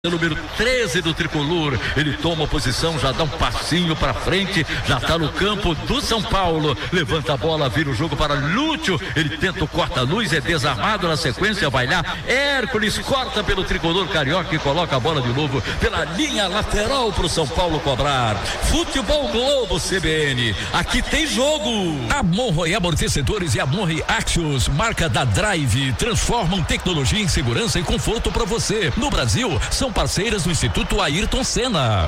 Número 13 do tricolor, ele toma a posição, já dá um passinho para frente, já está no campo do São Paulo, levanta a bola, vira o jogo para Lúcio, ele tenta o corta-luz, é desarmado na sequência, vai lá, Hércules corta pelo tricolor carioca e coloca a bola de novo pela linha lateral para o São Paulo cobrar. Futebol Globo CBN, aqui tem jogo. A Monroe Amortecedores e a Monroe Axios, marca da Drive, transformam tecnologia em segurança e conforto para você. No Brasil, são parceiras do Instituto Ayrton Senna.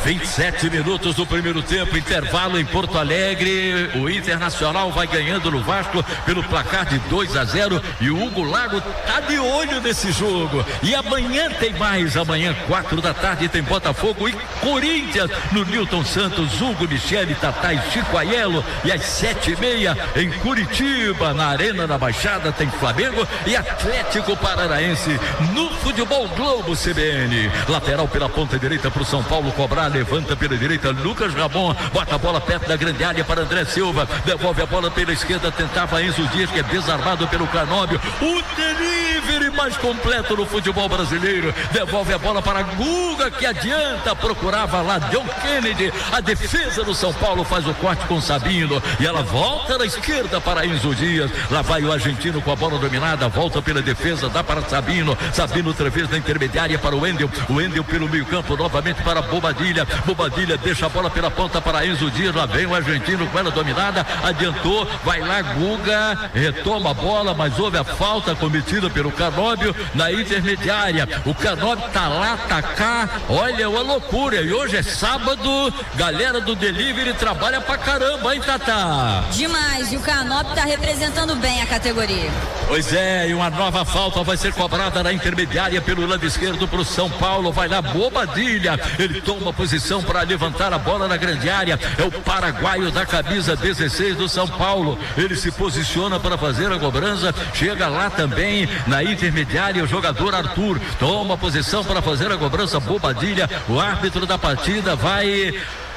27 minutos do primeiro tempo, intervalo em Porto Alegre, o Internacional vai ganhando no Vasco pelo placar de 2-0 e o Hugo Lago tá de olho nesse jogo. E amanhã tem mais, amanhã 4 da tarde tem Botafogo e Corinthians no Newton Santos, Hugo, Michele, Tatá e Chico Aiello, e às 7:30 em Curitiba, na Arena da Baixada, tem Flamengo e Atlético Paranaense no Futebol Globo CBN. Lateral pela ponta direita pro São Paulo cobrar, levanta pela direita Lucas Ramon, bota a bola perto da grande área para André Silva, devolve a bola pela esquerda, tentava Enzo Dias, que é desarmado pelo Canóbio, o delivery mais completo no futebol brasileiro, devolve a bola para Guga, que adianta, procurava lá John Kennedy, a defesa do São Paulo faz o corte com Sabino, e ela volta na esquerda para Enzo Dias, lá vai o argentino com a bola dominada, volta pela defesa, dá para Sabino outra vez na intermediária para o Wendel pelo meio campo, novamente para Bobadilha deixa a bola pela ponta para Enzo Dias, lá vem o argentino com ela dominada, adiantou, vai lá Guga, retoma a bola, mas houve a falta cometida pelo Canóbio na intermediária, o Canóbio tá lá, tá cá, olha, uma loucura, e hoje é sábado, galera do delivery trabalha pra caramba, hein, Tatá? Demais, e o Canóbio tá representando bem a categoria. Pois é, e uma nova falta vai ser cobrada na intermediária pelo lado esquerdo pro São Paulo, vai lá Bobadilha, ele toma posição para levantar a bola na grande área, é o paraguaio da camisa 16 do São Paulo, ele se posiciona para fazer a cobrança, chega lá também na intermediária o jogador Arthur, toma posição para fazer a cobrança, Bobadilha, o árbitro da partida vai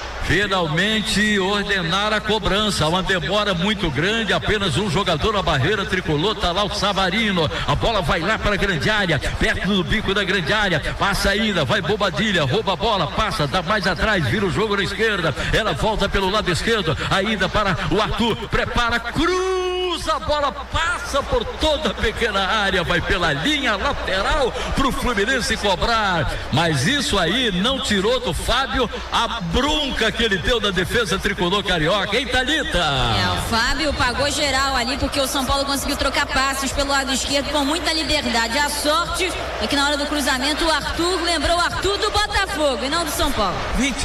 finalmente ordenar a cobrança, uma demora muito grande, apenas um jogador na barreira tricolor, tá lá o Savarino, a bola vai lá para a grande área, perto do bico da grande área, passa ainda, vai Bobadilha, rouba a bola, passa, dá mais atrás, vira o jogo na esquerda, ela volta pelo lado esquerdo, ainda para o Arthur, prepara, cruza, a bola passa por toda a pequena área, vai pela linha lateral pro Fluminense cobrar, mas isso aí não tirou do Fábio a bronca que ele deu na defesa tricolor carioca, hein, Thalita? O Fábio pagou geral ali, porque o São Paulo conseguiu trocar passes pelo lado esquerdo com muita liberdade. A sorte é que na hora do cruzamento o Arthur lembrou o Arthur do Botafogo e não do São Paulo.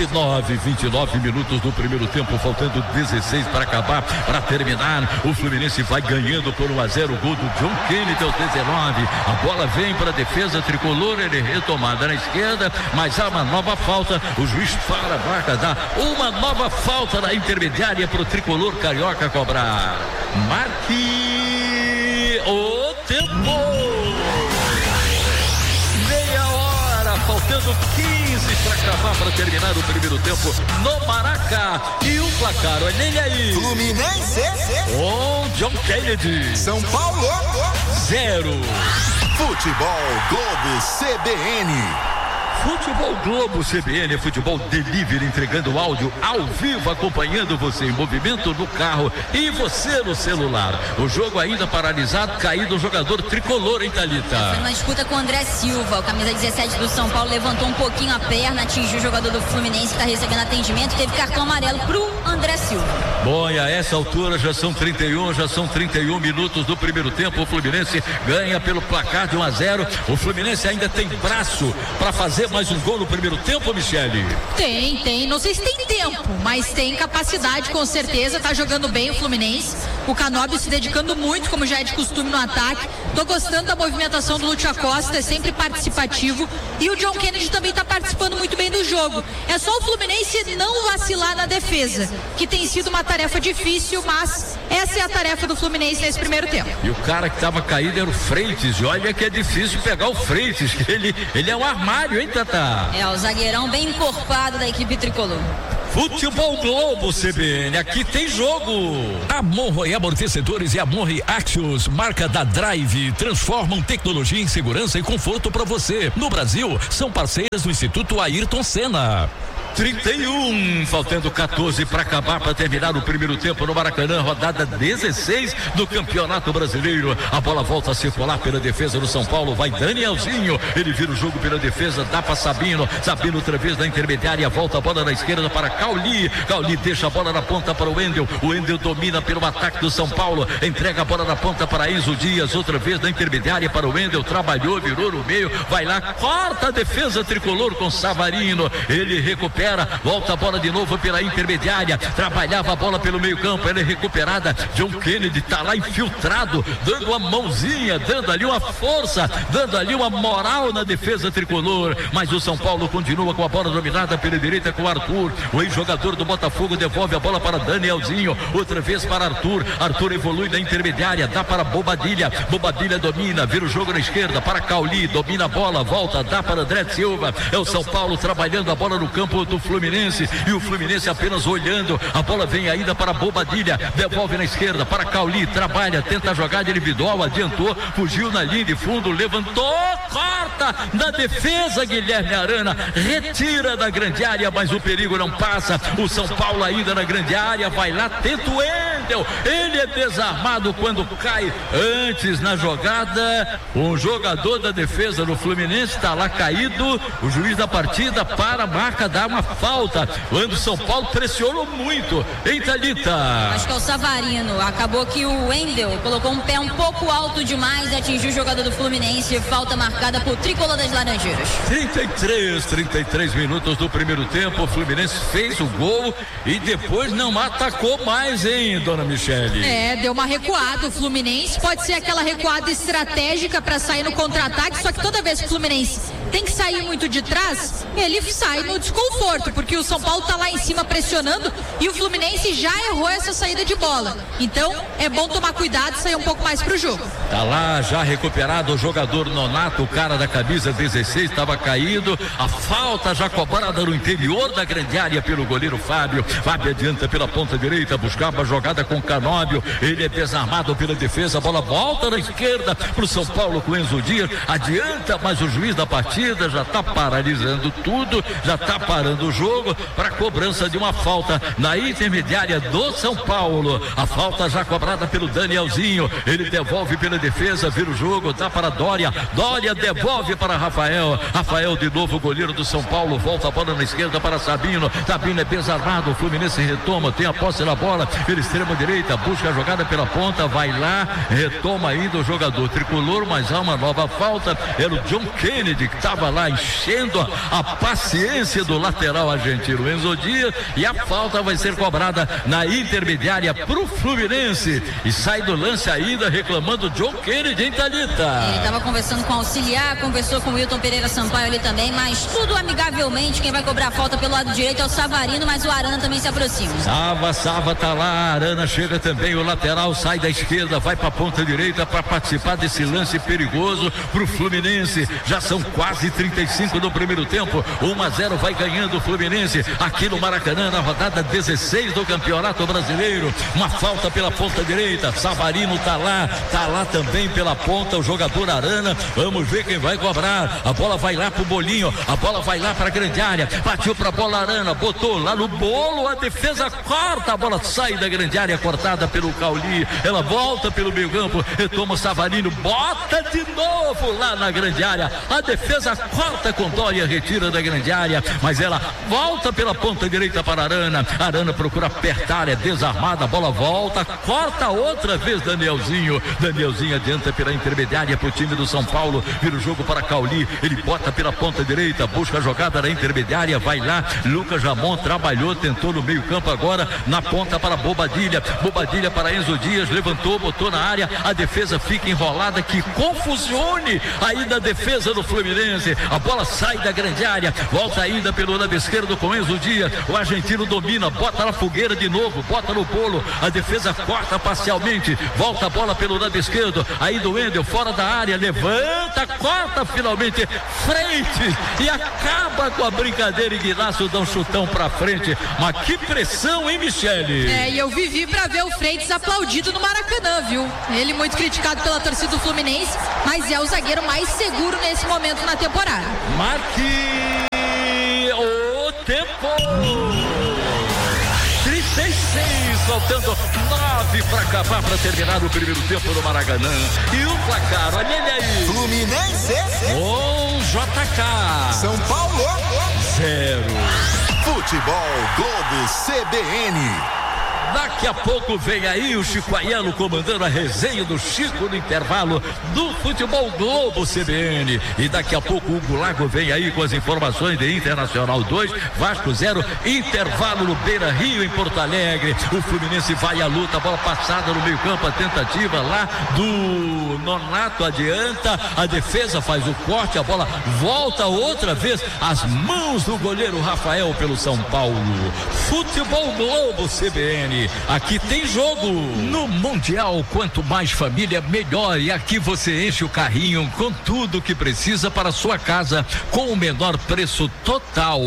29 minutos do primeiro tempo, faltando 16 para acabar, para terminar, o Fluminense vai ganhando por 1-0, o gol do John Kennedy aos 19, a bola vem para a defesa tricolor, ele retomada na esquerda, mas há uma nova falta, o juiz para a marca, dá uma nova falta na intermediária para o tricolor carioca cobrar. Marque o tempo. Meia hora, faltando 15 para acabar, para terminar o primeiro tempo no Maraca. E o placar, olha ele aí. Fluminense. John Kennedy. São Paulo 0. Futebol Globo CBN. Futebol Globo CBN, futebol delivery, entregando áudio ao vivo, acompanhando você em movimento no carro e você no celular. O jogo ainda paralisado, caído o jogador tricolor, hein, Thalita? Foi uma disputa com o André Silva, o camisa 17 do São Paulo levantou um pouquinho a perna, atingiu o jogador do Fluminense que está recebendo atendimento, teve cartão amarelo pro André Silva. Bom, e a essa altura já são 31 minutos do primeiro tempo, o Fluminense ganha pelo placar de 1-0, o Fluminense ainda tem braço para fazer mais um gol no primeiro tempo, Michele? Tem, não sei se tem tempo, mas tem capacidade, com certeza, tá jogando bem o Fluminense, o Canóbio se dedicando muito, como já é de costume no ataque, tô gostando da movimentação do Lúcio Acosta, é sempre participativo, e o John Kennedy também tá participando muito bem do jogo, é só o Fluminense não vacilar na defesa, que tem sido uma tarefa difícil, mas essa é a tarefa do Fluminense nesse primeiro tempo. E o cara que tava caído era o Freitas, e olha que é difícil pegar o Freitas, ele é um armário, hein, Tatá? O zagueirão bem encorpado da equipe tricolor. Futebol Globo CBN, aqui tem jogo. A Monroe Amortecedores e a Monroe Axios, marca da Drive, transformam tecnologia em segurança e conforto para você. No Brasil, são parceiras do Instituto Ayrton Senna. 31, faltando 14 para acabar, para terminar o primeiro tempo no Maracanã, rodada 16 do Campeonato Brasileiro. A bola volta a circular pela defesa do São Paulo, vai Danielzinho, ele vira o jogo pela defesa, dá para Sabino outra vez na intermediária, volta a bola na esquerda para Cauli deixa a bola na ponta para o Wendel domina pelo ataque do São Paulo, entrega a bola na ponta para Enzo Dias, outra vez na intermediária para o Wendel, trabalhou, virou no meio, vai lá, corta a defesa tricolor com Savarino, ele recupera, volta a bola de novo pela intermediária, trabalhava a bola pelo meio campo, ela é recuperada, John Kennedy tá lá infiltrado, dando uma mãozinha, dando ali uma força, dando ali uma moral na defesa tricolor, mas o São Paulo continua com a bola dominada pela direita com o Arthur, o ex-jogador do Botafogo devolve a bola para Danielzinho, outra vez para Arthur evolui na intermediária, dá para Bobadilha domina, vira o jogo na esquerda para Cauli, domina a bola, volta, dá para André Silva, é o São Paulo trabalhando a bola no campo do Fluminense, e o Fluminense apenas olhando, a bola vem ainda para Bobadilha, devolve na esquerda para Cauli, trabalha, tenta a jogada individual, adiantou, fugiu na linha de fundo, levantou, corta na defesa, Guilherme Arana, retira da grande área, mas o perigo não passa, o São Paulo ainda na grande área, vai lá, tenta o Wendel, ele é desarmado quando cai antes na jogada, um jogador da defesa do Fluminense está lá caído, o juiz da partida para a marca, dá uma falta, quando o São Paulo pressionou muito, hein, Thalita? Acho que é o Savarino, acabou que o Wendel colocou um pé um pouco alto demais e atingiu o jogador do Fluminense, falta marcada por tricolor das Laranjeiras. 33 minutos do primeiro tempo, o Fluminense fez o gol e depois não atacou mais, hein, dona Michele? Deu uma recuada, o Fluminense pode ser aquela recuada estratégica para sair no contra-ataque, só que toda vez que o Fluminense tem que sair muito de trás, ele sai no desconforto, porque o São Paulo tá lá em cima pressionando e o Fluminense já errou essa saída de bola, então é bom tomar cuidado e sair um pouco mais pro jogo. Tá lá já recuperado o jogador Nonato, o cara da camisa 16, estava caído, a falta já cobrada no interior da grande área pelo goleiro Fábio adianta pela ponta direita, buscava a jogada com Canóbio, ele é desarmado pela defesa, a bola volta na esquerda pro São Paulo com Enzo Dias, adianta, mas o juiz da partida já tá paralisando tudo, já tá parando o jogo para cobrança de uma falta na intermediária do São Paulo, a falta já cobrada pelo Danielzinho, ele devolve pela defesa, vira o jogo, dá para Dória devolve para Rafael de novo, o goleiro do São Paulo, volta a bola na esquerda para Sabino é desarmado, o Fluminense retoma, tem a posse na bola, pela extrema direita, busca a jogada pela ponta, vai lá, retoma ainda o jogador tricolor, mas há uma nova falta, era o John Kennedy que estava lá enchendo a paciência do lateral argentino Enzo Dias, e a falta vai ser cobrada na intermediária pro Fluminense, e sai do lance ainda reclamando John Kennedy, hein, Thalita? Ele estava conversando com o auxiliar, conversou com o Wilton Pereira Sampaio ali também, mas tudo amigavelmente, quem vai cobrar a falta pelo lado direito é o Savarino, mas o Arana também se aproxima. Sava tá lá, Arana chega também, o lateral sai da esquerda, vai pra ponta direita para participar desse lance perigoso pro Fluminense, já são quase 35 do primeiro tempo, 1-0 vai ganhando o Fluminense, aqui no Maracanã, na rodada 16 do Campeonato Brasileiro, uma falta pela ponta direita, Savarino tá lá também pela ponta, o jogador Arana, vamos ver quem vai cobrar, a bola vai lá pro Bolinho, a bola vai lá pra grande área, bateu pra bola Arana, botou lá no bolo, a defesa corta, a bola sai da grande área, cortada pelo Cauli, ela volta pelo meio campo, retoma Savarino, bota de novo lá na grande área, a defesa corta com Dória, retira da grande área, mas ela volta pela ponta direita para Arana procura apertar, é desarmada, a bola volta, corta outra vez Danielzinho adianta pela intermediária pro time do São Paulo, vira o jogo para Cauli, ele bota pela ponta direita, busca a jogada na intermediária, vai lá, Lucas Jamon trabalhou, tentou no meio campo agora, na ponta para Bobadilha, Bobadilha para Enzo Dias, levantou, botou na área, a defesa fica enrolada, que confusione aí da defesa do Fluminense. A bola sai da grande área, volta ainda pelo lado esquerdo com Enzo Dias. O argentino domina, bota na fogueira de novo, bota no bolo. A defesa corta parcialmente, volta a bola pelo lado esquerdo. Aí do Wendel, fora da área, levanta, corta finalmente, frente e acaba com a brincadeira. Ignacio dá um chutão pra frente. Mas que pressão, hein, Michele? E eu vivi pra ver o Freitas aplaudido no Maracanã, viu? Ele muito criticado pela torcida do Fluminense, mas é o zagueiro mais seguro nesse momento na temporada. Marque o tempo. 36, faltando 9 para acabar, para terminar o primeiro tempo no Maracanã. E o placar, olha ele aí. Fluminense com JK. São Paulo 0. Futebol Globo CBN. Daqui a pouco vem aí o Chico Aiello comandando a resenha do Chico no intervalo do Futebol Globo CBN. E daqui a pouco o Hugo Lago vem aí com as informações de Internacional 2, Vasco 0, intervalo no Beira Rio em Porto Alegre. O Fluminense vai à luta, a bola passada no meio campo, a tentativa lá do Nonato adianta, a defesa faz o corte, a bola volta outra vez às mãos do goleiro Rafael pelo São Paulo. Futebol Globo CBN. Aqui tem jogo. No Mundial, quanto mais família, melhor. E aqui você enche o carrinho com tudo que precisa para a sua casa, com o menor preço total.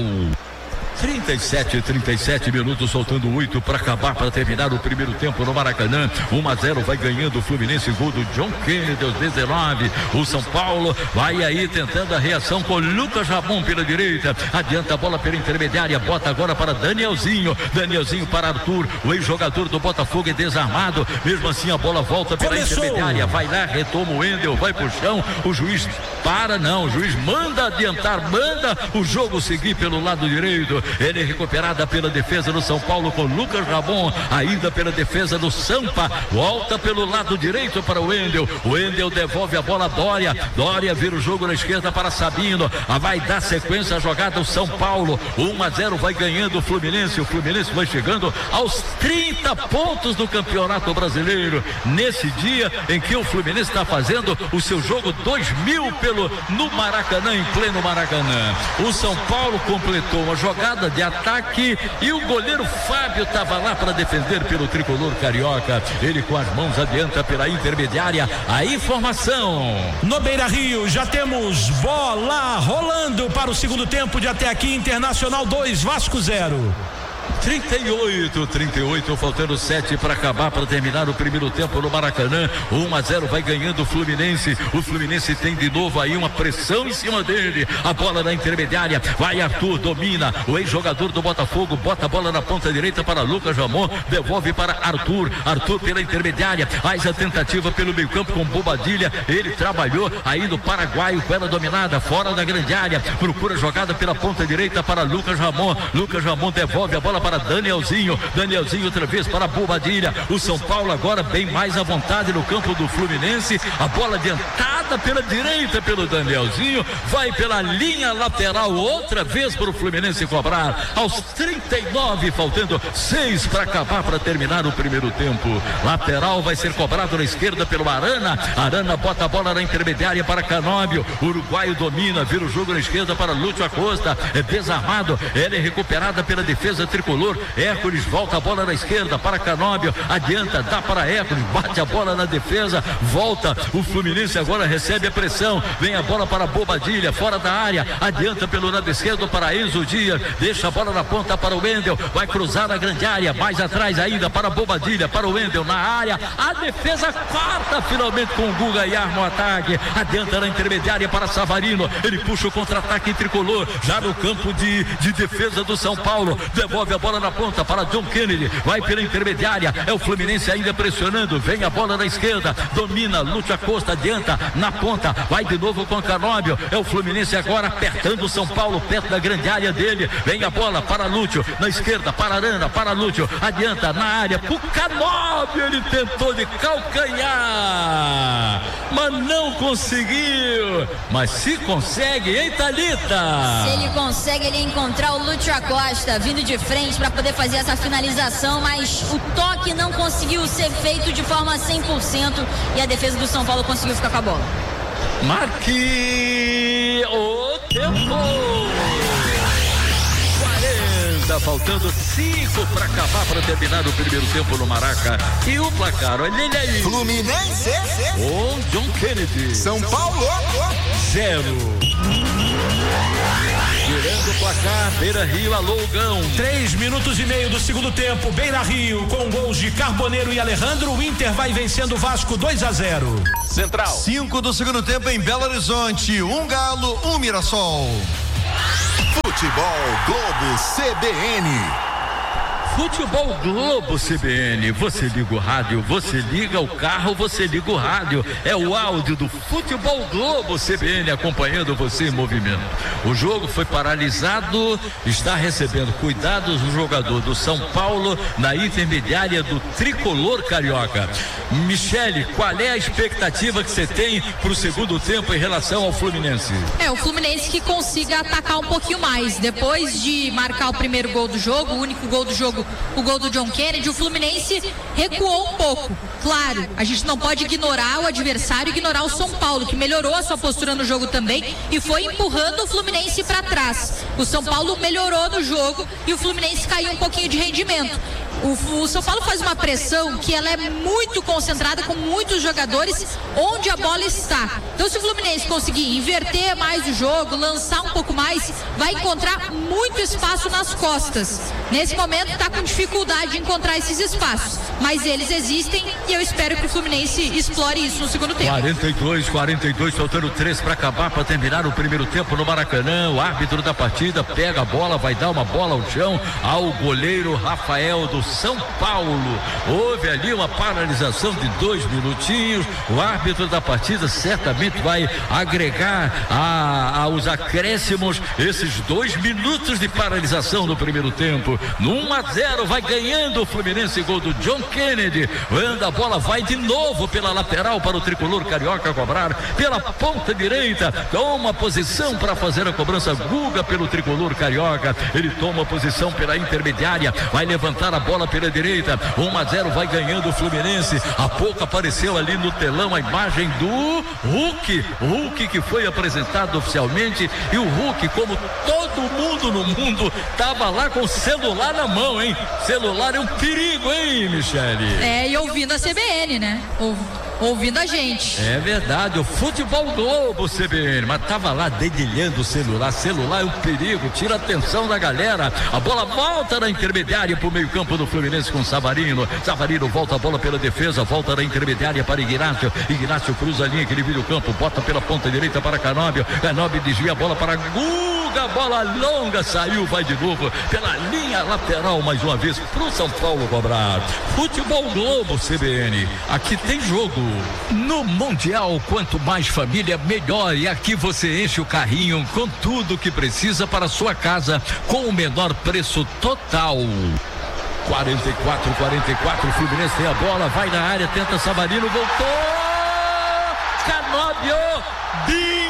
37 minutos, soltando 8 para acabar, para terminar o primeiro tempo no Maracanã. 1-0 vai ganhando o Fluminense, gol do John Kennedy aos 19. O São Paulo vai aí tentando a reação com Lucas Ramon pela direita, adianta a bola pela intermediária, bota agora para Danielzinho para Arthur, o ex-jogador do Botafogo é desarmado, mesmo assim a bola volta pela intermediária, vai lá, retoma o Wendel, vai pro chão, o juiz o juiz manda adiantar, manda o jogo seguir pelo lado direito. Ele é recuperada pela defesa do São Paulo com Lucas Ramon, ainda pela defesa do Sampa, volta pelo lado direito para o Wendel devolve a bola a Dória vira o jogo na esquerda para Sabino, vai dar sequência à jogada o São Paulo, 1-0 vai ganhando o Fluminense vai chegando aos 30 pontos do Campeonato Brasileiro, nesse dia em que o Fluminense está fazendo o seu jogo 2000 no Maracanã, em pleno Maracanã. O São Paulo completou uma jogada de ataque e o goleiro Fábio estava lá para defender pelo tricolor carioca. Ele com as mãos adianta pela intermediária. A informação no Beira Rio, já temos bola rolando para o segundo tempo de até aqui. Internacional 2, Vasco 0. 38, faltando 7 para acabar, para terminar o primeiro tempo no Maracanã. 1-0 vai ganhando o Fluminense tem de novo aí uma pressão em cima dele, a bola na intermediária, vai Arthur, domina, o ex-jogador do Botafogo, bota a bola na ponta direita para Lucas Ramon, devolve para Arthur pela intermediária, faz a tentativa pelo meio campo com Bobadilha, ele trabalhou aí no Paraguai, com ela dominada, fora da grande área, procura jogada pela ponta direita para Lucas Ramon devolve a bola para Danielzinho outra vez para Bobadilha. O São Paulo agora bem mais à vontade no campo do Fluminense, a bola adiantada pela direita pelo Danielzinho, vai pela linha lateral outra vez para o Fluminense cobrar, aos 39, faltando 6 para acabar, para terminar o primeiro tempo. Lateral vai ser cobrado na esquerda pelo Arana bota a bola na intermediária para Canóbio, uruguaio domina, vira o jogo na esquerda para Lúcio Acosta, é desarmado, ela é recuperada pela defesa tricolor. Hércules volta a bola na esquerda para Canóbio, adianta, dá para Hércules, bate a bola na defesa, volta, o Fluminense agora recebe a pressão, vem a bola para Bobadilha, fora da área, adianta pelo lado esquerdo para Enzo Dias, deixa a bola na ponta para o Wendel, vai cruzar na grande área, mais atrás ainda para Bobadilha, para o Wendel na área, a defesa corta finalmente com o Guga e arma o ataque, adianta na intermediária para Savarino, ele puxa o contra-ataque tricolor, já no campo de defesa do São Paulo, devolve a bola na ponta para John Kennedy, vai pela intermediária, é o Fluminense ainda pressionando, vem a bola na esquerda, domina, Lúcio Acosta, adianta na ponta, vai de novo com Canóbio, é o Fluminense agora apertando o São Paulo perto da grande área dele, vem a bola para Lúcio, na esquerda para Arana, para Lúcio, adianta na área, pro Canóbio, ele tentou de calcanhar, mas não conseguiu, mas se consegue, hein, Thalita? Se ele consegue, ele encontrar o Lúcio Acosta, vindo de frente, eles para poder fazer essa finalização, mas o toque não conseguiu ser feito de forma 100% e a defesa do São Paulo conseguiu ficar com a bola. Marque o tempo. 40, faltando 5 para acabar, para terminar o primeiro tempo no Maraca. E o placar, olha ele aí. Fluminense. Com John Kennedy. São Paulo. 0. Girando o placar, Beira Rio, alô Gão. 3 minutos e meio do segundo tempo, Beira Rio, com gols de Carboneiro e Alejandro. O Inter vai vencendo o Vasco 2-0. Central. 5 do segundo tempo em Belo Horizonte. 1 Galo, 1 Mirassol. Futebol Globo CBN. Futebol Globo CBN, você liga o rádio, você liga o carro, você liga o rádio, é o áudio do Futebol Globo CBN acompanhando você em movimento. O jogo foi paralisado, está recebendo cuidados do jogador do São Paulo na intermediária do Tricolor Carioca. Michele, qual é a expectativa que você tem para o segundo tempo em relação ao Fluminense? O Fluminense que consiga atacar um pouquinho mais, depois de marcar o primeiro gol do jogo, o único gol do jogo, o gol do John Kennedy, o Fluminense recuou um pouco. Claro, a gente não pode ignorar o adversário, ignorar o São Paulo, que melhorou a sua postura no jogo também e foi empurrando o Fluminense para trás. O São Paulo melhorou no jogo e o Fluminense caiu um pouquinho de rendimento. O São Paulo faz uma pressão que ela é muito concentrada com muitos jogadores onde a bola está. Então, se o Fluminense conseguir inverter mais o jogo, lançar um pouco mais, vai encontrar muito espaço nas costas. Nesse momento está com dificuldade de encontrar esses espaços, mas eles existem e eu espero que o Fluminense explore isso no segundo tempo. 42, faltando 3 para acabar, para terminar o primeiro tempo no Maracanã. O árbitro da partida pega a bola, vai dar uma bola ao chão ao goleiro Rafael do São Paulo. Houve ali uma paralisação de 2 minutinhos. O árbitro da partida certamente vai agregar aos acréscimos esses 2 minutos de paralisação no primeiro tempo. No 1-0 vai ganhando o Fluminense, gol do John Kennedy. A bola vai de novo pela lateral para o Tricolor Carioca cobrar pela ponta direita. Toma posição para fazer a cobrança Guga pelo Tricolor Carioca. Ele toma posição pela intermediária, vai levantar a bola pela direita. 1-0 vai ganhando o Fluminense. Há pouco apareceu ali no telão a imagem do Hulk que foi apresentado oficialmente, e o Hulk, como todo mundo no mundo, tava lá com o celular na mão, hein? Celular é um perigo, hein, Michele? E ouvindo a CBN, né? Ouvindo a gente. É verdade, o Futebol Globo CBN, mas tava lá dedilhando o celular. Celular é um perigo, tira a atenção da galera. A bola volta na intermediária pro meio campo do Fluminense com Savarino. Savarino volta a bola pela defesa, volta na intermediária para Ignacio. Ignacio cruza a linha que divide o campo, bota pela ponta direita para Canóbio. Canóbio desvia a bola para Guga, bola longa, saiu, vai de novo pela linha lateral mais uma vez pro São Paulo cobrar. Futebol Globo CBN, aqui tem jogo. No Mundial, quanto mais família, melhor. E aqui você enche o carrinho com tudo que precisa para a sua casa, com o menor preço total. 44, o Fluminense tem a bola, vai na área, tenta Savarino, voltou! Canóbio!